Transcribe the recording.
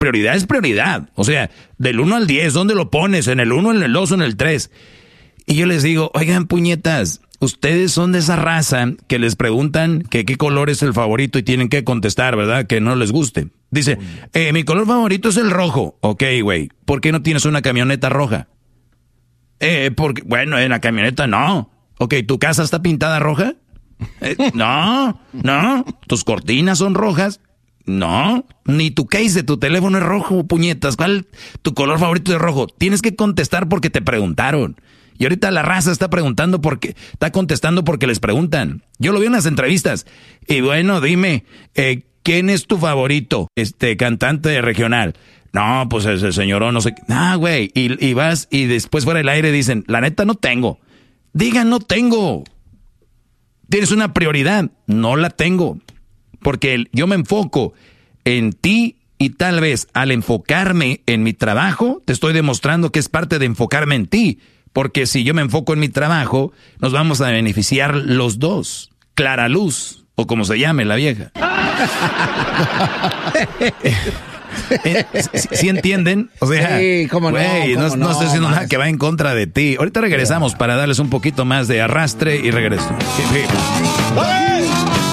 prioridad es prioridad. O sea, del 1 al 10, ¿dónde lo pones? ¿En el 1, en el 2 o en el 3? Y yo les digo, oigan, puñetas, ustedes son de esa raza que les preguntan que qué color es el favorito y tienen que contestar, ¿verdad? Que no les guste. Dice, mi color favorito es el rojo. Ok, güey, ¿por qué no tienes una camioneta roja? Porque, bueno, en la camioneta no. Ok, ¿tu casa está pintada roja? No. ¿Tus cortinas son rojas? No. Ni tu case de tu teléfono es rojo, puñetas. ¿Cuál tu color favorito es rojo? Tienes que contestar porque te preguntaron. Y ahorita la raza está contestando porque les preguntan. Yo lo vi en las entrevistas. Y bueno, dime, ¿quién es tu favorito? Cantante regional. No, pues ese señorón, no sé. Ah, güey. Y vas y después fuera del aire dicen, la neta no tengo. Digan, no tengo. ¿Tienes una prioridad? No la tengo. Porque yo me enfoco en ti y tal vez al enfocarme en mi trabajo, te estoy demostrando que es parte de enfocarme en ti. Porque si yo me enfoco en mi trabajo, nos vamos a beneficiar los dos. Clara luz, o como se llame la vieja. ¿Sí entienden? O sea, sí, cómo güey, no estoy haciendo nada que va en contra de ti. Ahorita regresamos para darles un poquito más de arrastre y regreso.